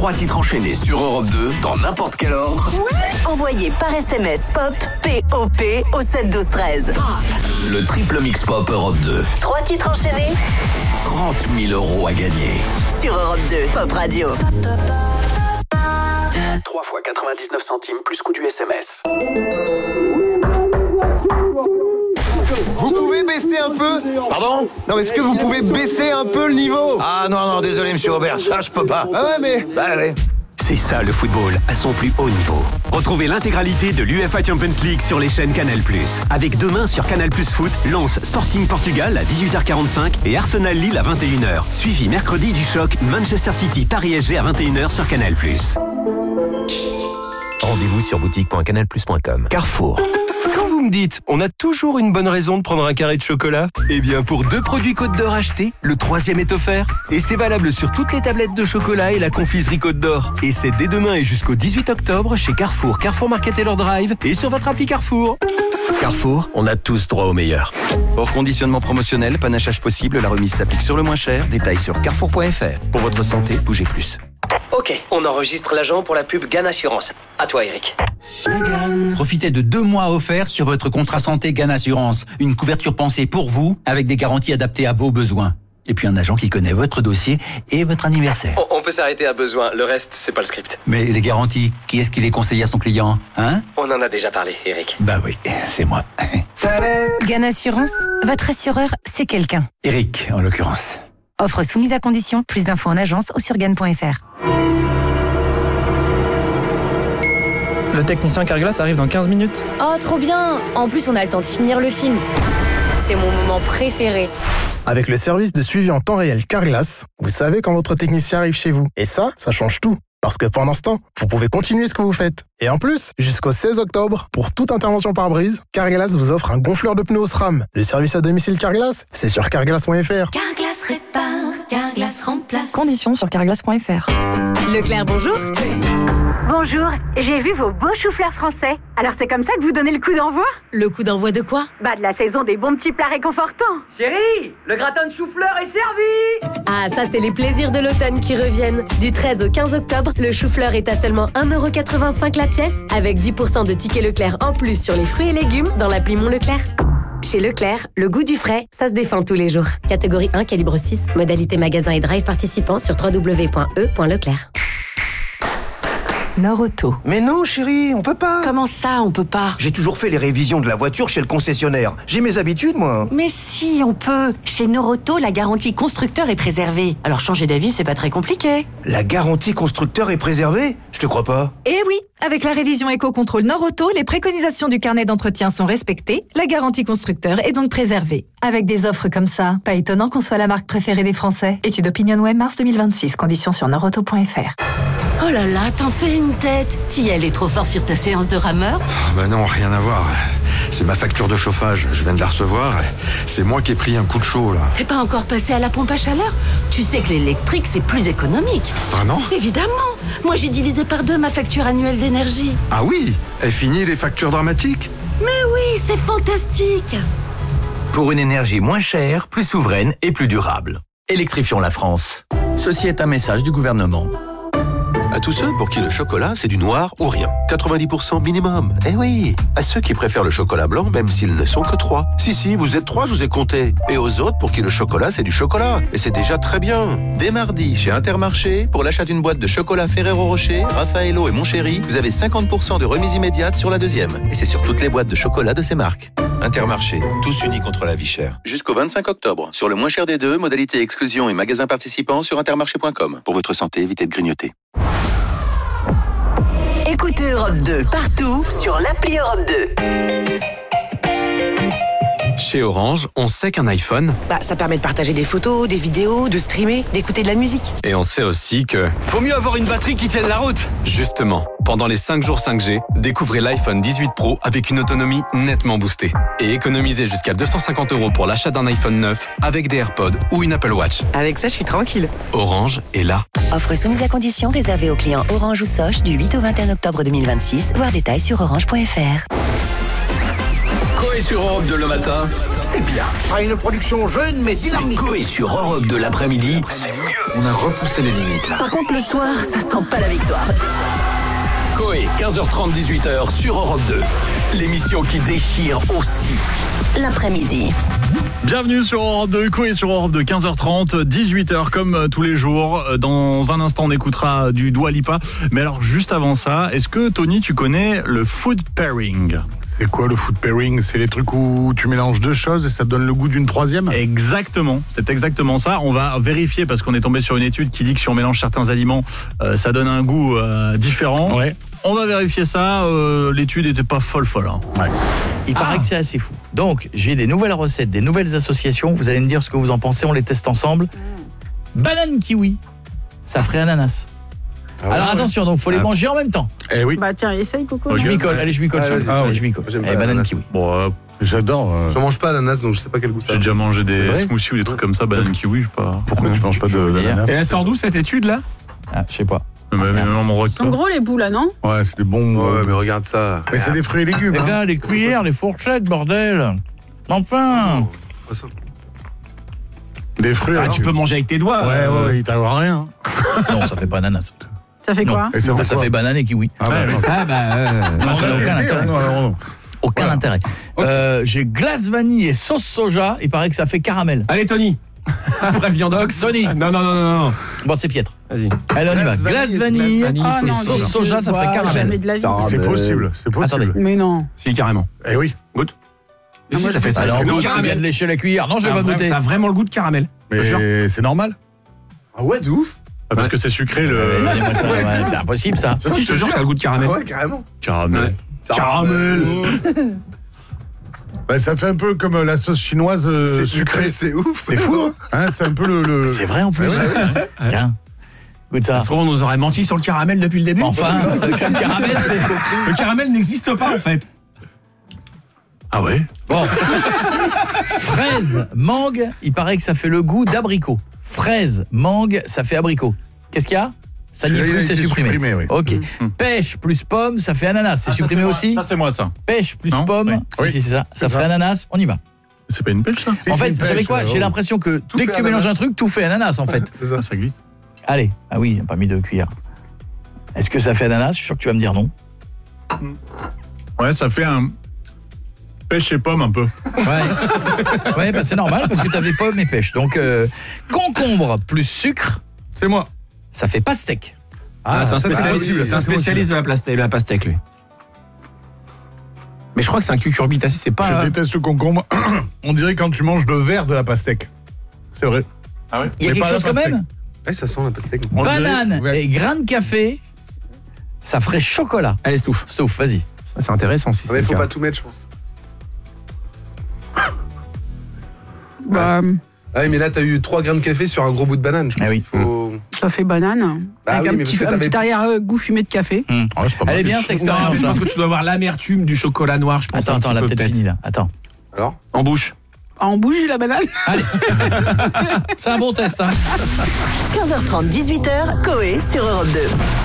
3 titres enchaînés sur Europe 2 dans n'importe quel ordre. Envoyez par SMS POP, P-O-P au 7 12 13. Le triple mix pop Europe 2. 3 titres enchaînés, 30 000 € à gagner. sur Europe 2, Pop Radio. 3 fois 99 centimes plus coût du SMS. Vous pouvez baisser un peu? Pardon? Non, mais est-ce que vous pouvez baisser un peu le niveau? Ah non, désolé monsieur Aubert, ça je peux pas. Ah ouais, mais... Bah allez. C'est ça le football à son plus haut niveau. Retrouvez l'intégralité de l'UEFA Champions League sur les chaînes Canal+. Avec demain sur Canal+ Foot, Lens Sporting Portugal à 18h45 et Arsenal Lille à 21h. Suivi mercredi du choc Manchester City Paris SG à 21h sur Canal+. Rendez-vous sur boutique.canalplus.com. Carrefour. Quand vous me dites, on a toujours une bonne raison de prendre un carré de chocolat, eh bien pour 2 produits Côte d'Or achetés, le 3e est offert. Et c'est valable sur toutes les tablettes de chocolat et la confiserie Côte d'Or. Et c'est dès demain et jusqu'au 18 octobre chez Carrefour, Carrefour Market et leur Drive et sur votre appli Carrefour. Carrefour, on a tous droit au meilleur. Hors conditionnement promotionnel, panachage possible, la remise s'applique sur le moins cher. Détails sur carrefour.fr. Pour votre santé, bougez plus. Ok, on enregistre l'agent pour la pub GAN Assurance. À toi, Eric. Profitez de 2 mois offerts sur votre contrat santé GAN Assurance. Une couverture pensée pour vous, avec des garanties adaptées à vos besoins. Et puis un agent qui connaît votre dossier et votre anniversaire. On peut s'arrêter à besoin, le reste, c'est pas le script. Mais les garanties, qui est-ce qui les conseille à son client, hein? On en a déjà parlé, Eric. Bah oui, c'est moi. GAN Assurance, votre assureur, c'est quelqu'un. Eric, en l'occurrence. Offre soumise à condition, plus d'infos en agence ou sur GAN.fr. Le technicien Carglass arrive dans 15 minutes. Oh, trop bien! En plus, on a le temps de finir le film. C'est mon moment préféré. Avec le service de suivi en temps réel Carglass, vous savez quand votre technicien arrive chez vous. Et ça change tout. Parce que pendant ce temps, vous pouvez continuer ce que vous faites. Et en plus, jusqu'au 16 octobre, pour toute intervention par brise, Carglass vous offre un gonfleur de pneus au SRAM. Le service à domicile Carglass, c'est sur carglass.fr. Carglass répare, Carglass remplace. Conditions sur carglass.fr. Leclerc, bonjour. Bonjour, j'ai vu vos beaux choux-fleurs français. Alors c'est comme ça que vous donnez le coup d'envoi? Le coup d'envoi de quoi? Bah de la saison des bons petits plats réconfortants. Chérie, le gratin de chou-fleur est servi. Ah, ça c'est les plaisirs de l'automne qui reviennent. Du 13 au 15 octobre, le chou-fleur est à seulement 1,85€ la pièce, avec 10% de tickets Leclerc en plus sur les fruits et légumes dans l'appli Mon Leclerc. Chez Leclerc, le goût du frais, ça se défend tous les jours. Catégorie 1, calibre 6, modalité magasin et drive participant sur www.e.leclerc. Nord-Auto. Mais non chérie, on peut pas. Comment ça, on peut pas? J'ai toujours fait les révisions de la voiture chez le concessionnaire. J'ai mes habitudes moi. Mais si, on peut. Chez Nord-Auto, la garantie constructeur est préservée. Alors changer d'avis, c'est pas très compliqué. La garantie constructeur est préservée? Je te crois pas. Eh oui, avec la révision éco-contrôle Nord-Auto, les préconisations du carnet d'entretien sont respectées, la garantie constructeur est donc préservée. Avec des offres comme ça, pas étonnant qu'on soit la marque préférée des Français. Étude OpinionWay mars 2026, conditions sur nordauto.fr. Oh là là, t'en fais une tête. Tiel est trop fort sur ta séance de rameur? Bah non, rien à voir. C'est ma facture de chauffage, je viens de la recevoir. C'est moi qui ai pris un coup de chaud là. T'es pas encore passé à la pompe à chaleur? Tu sais que l'électrique, c'est plus économique. Vraiment? Évidemment. Moi, j'ai divisé par 2 ma facture annuelle d'énergie. Ah oui? Est fini les factures dramatiques? Mais oui, c'est fantastique. Pour une énergie moins chère, plus souveraine et plus durable. Électrifions la France. Ceci est un message du gouvernement. À tous ceux pour qui le chocolat, c'est du noir ou rien. 90% minimum. Eh oui. À ceux qui préfèrent le chocolat blanc, même s'ils ne sont que 3. Si, vous êtes 3, je vous ai compté. Et aux autres pour qui le chocolat, c'est du chocolat. Et c'est déjà très bien. Dès mardi, chez Intermarché, pour l'achat d'une boîte de chocolat Ferrero Rocher, Raffaello et Montchéri, vous avez 50% de remise immédiate sur la deuxième. Et c'est sur toutes les boîtes de chocolat de ces marques. Intermarché, tous unis contre la vie chère. Jusqu'au 25 octobre. Sur le moins cher des 2, modalité exclusion et magasins participants sur intermarché.com. Pour votre santé, évitez de grignoter. Écoutez Europe 2 partout sur l'appli Europe 2. Chez Orange, on sait qu'un iPhone, ça permet de partager des photos, des vidéos, de streamer, d'écouter de la musique. et on sait aussi que... Faut mieux avoir une batterie qui tienne la route. Justement, pendant les 5 jours 5G, découvrez l'iPhone 18 Pro avec une autonomie nettement boostée. Et économisez jusqu'à 250 € pour l'achat d'un iPhone 9 avec des AirPods ou une Apple Watch. Avec ça, je suis tranquille. Orange est là. Offre soumise à condition réservée aux clients Orange ou Soch du 8 au 21 octobre 2026. Voir détails sur orange.fr. Coé sur Europe 2 le matin, c'est bien. Ah, une production jeune mais dynamique. Coé sur Europe 2 l'après-midi, c'est mieux. On a repoussé les limites là. Par contre, le soir, ça sent pas la victoire. Coé, 15h30, 18h sur Europe 2. L'émission qui déchire aussi. L'après-midi. Bienvenue sur Europe 2, Coé sur Europe 2, 15h30, 18h comme tous les jours. Dans un instant, on écoutera du Dua Lipa. Mais alors, juste avant ça, est-ce que, Tony, tu connais le food pairing ? C'est quoi le food pairing? C'est les trucs où tu mélanges deux choses et ça te donne le goût d'une troisième? Exactement, c'est exactement ça. On va vérifier parce qu'on est tombé sur une étude qui dit que si on mélange certains aliments, ça donne un goût différent. Ouais. On va vérifier ça, l'étude n'était pas folle. Hein. Ouais. Il paraît que c'est assez fou. Donc, j'ai des nouvelles recettes, des nouvelles associations. Vous allez me dire ce que vous en pensez, on les teste ensemble. Banane kiwi, ça ferait ananas. Alors attention, donc faut les manger en même temps. Eh oui. Bah tiens, essaye Coco. Je m'y colle, allez, je m'y colle. Oui. Je m'y colle. Banane kiwi. Bon, j'adore. Je mange pas l'ananas, donc je sais pas quel goût ça a. J'ai déjà mangé des smoothies ou des trucs comme ça, banane kiwi, je sais pas. Pourquoi tu manges pas d'ananas? Et elle sort d'où cette étude là? Je sais pas. Ils sont gros les bouts là, non? Ouais, c'est des bons. Ouais, mais regarde ça. Mais c'est des fruits et légumes. Les gars, les cuillères, les fourchettes, bordel. Enfin. Des fruits. Tu peux manger avec tes doigts. Ouais, il t'arrive rien. Non, ça fait pas ananas. Ça fait quoi? Ça fait banane et kiwi. Non, ça n'a aucun intérêt. Aucun intérêt. J'ai glace vanille et sauce soja. Il paraît que ça fait caramel. Allez Tony. Après viandox. Tony. Non. Bon, c'est piètre. Vas-y. Allez, on y va. Glace vanille, sauce soja, ça ferait caramel. C'est possible. Attendez. Mais non. Si, carrément. Eh oui. Goûte. Si, ça fait ça. Alors, goûte, tu viens de lécher la cuillère. Non, je vais pas goûter. Ça a vraiment le goût de caramel. Mais c'est normal. Ah ouais, de ouf. Parce que c'est sucré le... C'est impossible ça. Si, je te jure, ça a le goût de caramel. Ouais, carrément. Caramel. Bah, ça fait un peu comme la sauce chinoise sucrée. C'est ouf. C'est fou, hein. C'est un peu le... C'est vrai en plus. Tiens. Écoute ça. Ça se trouve, on nous aurait menti sur le caramel depuis le début. Enfin, le caramel n'existe pas en fait. Ah ouais? Bon. Fraise, mangue, il paraît que ça fait le goût d'abricot. Fraise, mangue, ça fait abricot. Qu'est-ce qu'il y a? Ça n'y est plus, c'est supprimé. Oui. Ok. Pêche plus pomme, ça fait ananas. C'est supprimé aussi? Ça, c'est moi, ça. Pêche plus pomme, si, c'est ça. Ça ferait ananas, on y va. C'est pas une pêche, ça? En fait, vous savez quoi? J'ai l'impression que dès que tu mélanges un truc, tout fait ananas, en fait. C'est ça. Ça glisse. Allez. Ah oui, pas mis de cuillère. Est-ce que ça fait ananas? Je suis sûr que tu vas me dire non. Ouais, ça fait un... pêche et pomme un peu. Ouais, bah c'est normal parce que t'avais pommes et pêche. Donc, concombre plus sucre. C'est moi. Ça fait pastèque. Ah, c'est un spécialiste de la pastèque, lui. Mais je crois que c'est un cucurbitacé, c'est pas... Je déteste le concombre. On dirait quand tu manges le verre de la pastèque. C'est vrai. Ah ouais? Il y a quelque chose quand même? Ouais, ça sent la pastèque. Banane et grain de café, ça ferait chocolat. Allez, Stouff, vas-y. Ça fait intéressant si c'est il faut pas tout mettre, je pense. Ah oui, mais là, t'as eu 3 grains de café sur un gros bout de banane. Je pense qu'il faut... Ça fait banane. Avec un petit arrière-goût fumé de café. Elle est bien cette expérience. Je pense que tu dois avoir l'amertume du chocolat noir, je pense. Attends, elle a peut-être fini là. Attends. Alors? En bouche. En bouche, j'ai la banane. Allez. C'est un bon test. 15h30, 18h, Coé sur Europe 2.